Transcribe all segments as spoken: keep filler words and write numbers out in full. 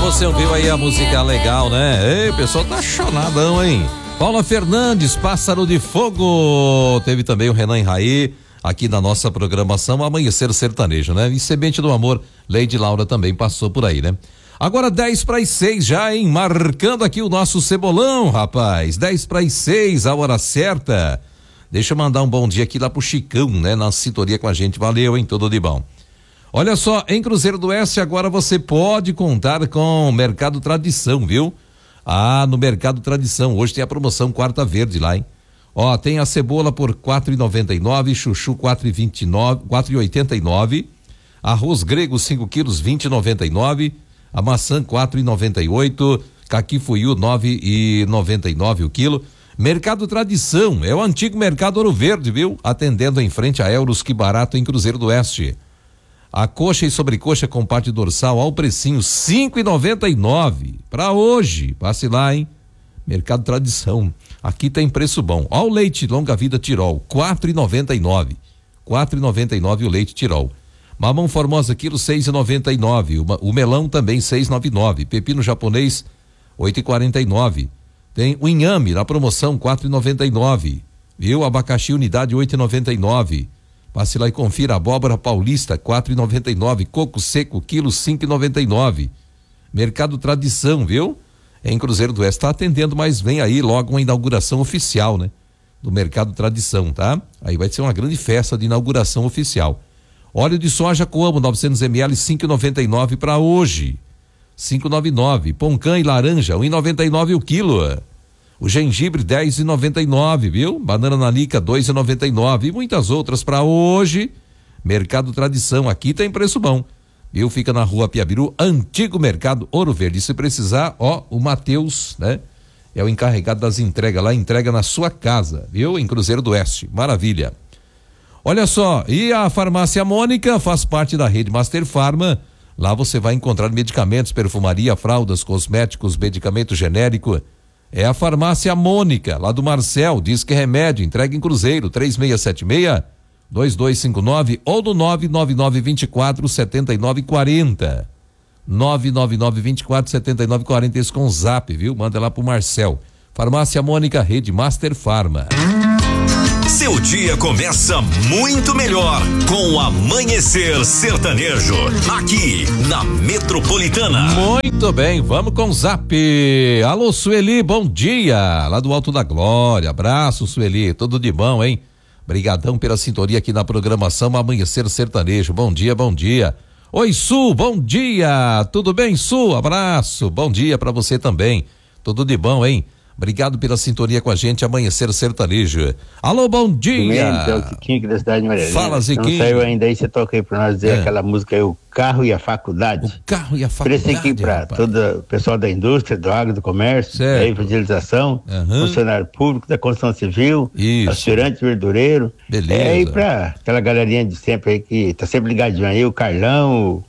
você ouviu aí a música legal, né? Ei, o pessoal tá chonadão, hein? Paula Fernandes, Pássaro de Fogo. Teve também o Renan Raí aqui na nossa programação Amanhecer Sertanejo, né? E Semente do Amor, Lady Laura também passou por aí, né? Agora dez para as seis já, hein? Marcando aqui o nosso cebolão, rapaz. dez para as seis, a hora certa. Deixa eu mandar um bom dia aqui lá pro Chicão, né? Na sintonia com a gente. Valeu, hein? Tudo de bom. Olha só, em Cruzeiro do Oeste agora você pode contar com Mercado Tradição, viu? Ah, no Mercado Tradição, hoje tem a promoção Quarta Verde lá, hein? Ó, tem a cebola por quatro e noventa e nove, chuchu quatro e vinte e nove, quatro e oitenta e nove, arroz grego cinco quilos vinte e noventa e nove, a maçã quatro e noventa e oito, caqui fuiu nove e noventa e nove o quilo. Mercado Tradição, é o antigo Mercado Ouro Verde, viu? Atendendo em frente a Euros, que barato em Cruzeiro do Oeste. A coxa e sobrecoxa com parte dorsal ao precinho cinco e noventa e nove para hoje. Passe lá, hein? Mercado Tradição. Aqui tem preço bom. Ó, o leite longa vida Tirol, quatro e noventa e nove. quatro e noventa e nove o leite Tirol. Mamão Formosa quilo seis e noventa e nove. O, o melão também seis e noventa e nove. Pepino japonês oito e quarenta e nove. Tem o inhame na promoção quatro e noventa e nove. Viu? Abacaxi unidade oito e noventa e nove. Passe lá e confira. Abóbora paulista quatro e noventa e nove. Coco seco quilo cinco e noventa e nove. Mercado Tradição, viu? Em Cruzeiro do Oeste, está atendendo, mas vem aí logo uma inauguração oficial, né? Do Mercado Tradição, tá? Aí vai ser uma grande festa de inauguração oficial. Óleo de soja Coamo novecentos mililitros cinco e noventa e nove para hoje. cinco e noventa e nove. Poncã e laranja um e noventa e nove o quilo. O gengibre dez e noventa e nove, viu? Banana nanica dois e noventa e nove e muitas outras para hoje. Mercado Tradição, aqui tem preço bom. Viu? Fica na Rua Piabiru, antigo Mercado Ouro Verde. Se precisar, ó, o Matheus, né? É o encarregado das entregas lá, entrega na sua casa, viu? Em Cruzeiro do Oeste. Maravilha. Olha só, e a Farmácia Mônica faz parte da rede Master Farma. Lá você vai encontrar medicamentos, perfumaria, fraldas, cosméticos, medicamento genérico. É a Farmácia Mônica, lá do Marcel, diz que remédio, entrega em Cruzeiro, três seis sete seis, dois dois cinco nove ou no nove nove nove dois quatro sete nove quatro zero. nove nove nove dois quatro sete nove quatro zero, esse com zap, viu? Manda lá pro Marcel. Farmácia Mônica, rede Master Farma. Seu dia começa muito melhor com o Amanhecer Sertanejo, aqui na Metropolitana. Muito bem, vamos com o zap. Alô, Sueli, bom dia, lá do Alto da Glória. Abraço, Sueli, tudo de bom, hein? Brigadão pela sintonia aqui na programação Amanhecer Sertanejo. Bom dia, bom dia. Oi, Su, bom dia. Tudo bem, Su? Abraço, bom dia pra você também. Tudo de bom, hein? Obrigado pela sintonia com a gente, Amanhecer Sertanejo. Alô, bom dia. É o Ziquinho aqui da cidade de Maria. Fala, Ziquinho. Não saiu ainda aí, você toca aí pra nós dizer é. aquela música aí, O Carro e a Faculdade. O Carro e a Faculdade. Oferece aqui pra rapaz. todo o pessoal da indústria, do agro, do comércio, certo. da evangelização, uhum. funcionário público, da construção civil, Isso. aspirante verdureiro. Beleza. É aí pra aquela galerinha de sempre aí que tá sempre ligadinho aí, o Carlão,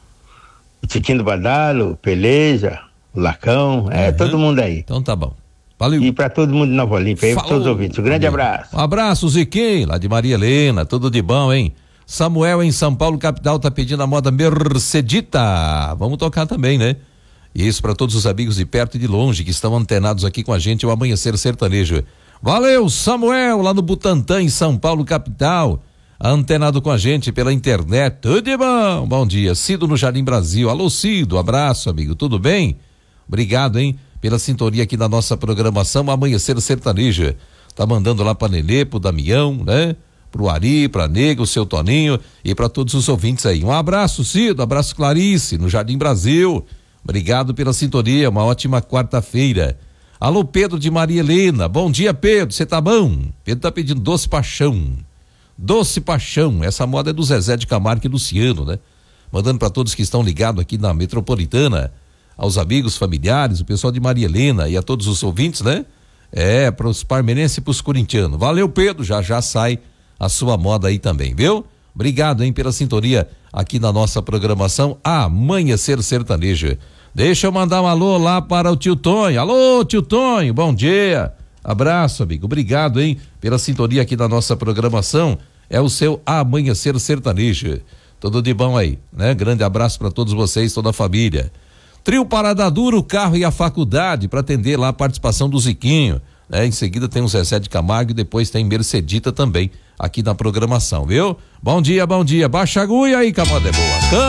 o Tiquinho do Badalo, o Peleja, o Lacão, é uhum. todo mundo aí. Então tá bom. Valeu. E para todo mundo de Nova Olímpia, aí para todos os ouvintes, um grande Valeu. abraço. Um abraço, Ziquinho, lá de Maria Helena, tudo de bom, hein? Samuel em São Paulo, capital, tá pedindo a moda Mercedita. Vamos tocar também, né? Isso para todos os amigos de perto e de longe que estão antenados aqui com a gente, o Amanhecer Sertanejo. Valeu, Samuel, lá no Butantã, em São Paulo, capital, antenado com a gente pela internet, tudo de bom. Bom dia, Cido no Jardim Brasil. Alô, Cido, abraço, amigo, tudo bem? Obrigado, hein? Pela sintonia aqui na nossa programação Amanhecer Sertanejo. Tá mandando lá pra Nenê, pro Damião, né? Pro Ari, pra Nega, o seu Toninho e para todos os ouvintes aí. Um abraço, Cido, abraço Clarice, no Jardim Brasil. Obrigado pela sintonia, uma ótima quarta-feira. Alô, Pedro de Maria Helena, bom dia, Pedro, você tá bom? Pedro tá pedindo Doce Paixão. Doce Paixão, essa moda é do Zezé de Camargo e Luciano, né? Mandando para todos que estão ligados aqui na Metropolitana, aos amigos, familiares, o pessoal de Maria Helena e a todos os ouvintes, né? É, para os parmenenses e para os corintianos. Valeu, Pedro, já já sai a sua moda aí também, viu? Obrigado, hein, pela sintonia aqui na nossa programação Amanhecer Sertanejo. Deixa eu mandar um alô lá para o tio Tonho. Alô, tio Tonho, bom dia. Abraço, amigo, obrigado, hein, pela sintonia aqui na nossa programação. É o seu Amanhecer Sertanejo. Tudo de bom aí, né? Grande abraço para todos vocês, toda a família. Trio Parada Dura, o carro e a faculdade, para atender lá a participação do Ziquinho. É, em seguida tem o Zezé de Camargo e depois tem Mercedita também aqui na programação, viu? Bom dia, bom dia. Baixa a agulha aí, camada é boa.